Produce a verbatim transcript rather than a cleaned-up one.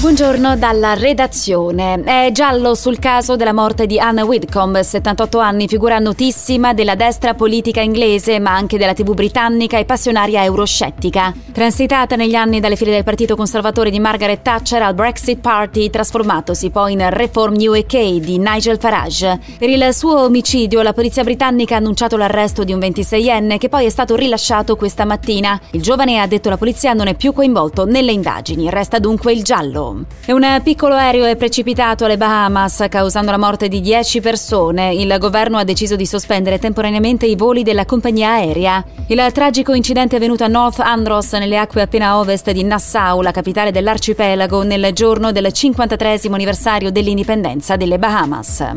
Buongiorno dalla redazione. È giallo sul caso della morte di Anne Widdecombe, settantotto anni, figura notissima della destra politica inglese, ma anche della tivù britannica e passionaria euroscettica. Transitata negli anni dalle file del partito conservatore di Margaret Thatcher al Brexit Party, trasformatosi poi in Reform U K di Nigel Farage. Per il suo omicidio la polizia britannica ha annunciato l'arresto di un ventiseienne che poi è stato rilasciato questa mattina. Il giovane, ha detto la polizia, non è più coinvolto nelle indagini, resta dunque il giallo. E un piccolo aereo è precipitato alle Bahamas, causando la morte di dieci persone. Il governo ha deciso di sospendere temporaneamente i voli della compagnia aerea. Il tragico incidente è avvenuto a North Andros, nelle acque appena a ovest di Nassau, la capitale dell'arcipelago, nel giorno del cinquantatreesimo anniversario dell'indipendenza delle Bahamas.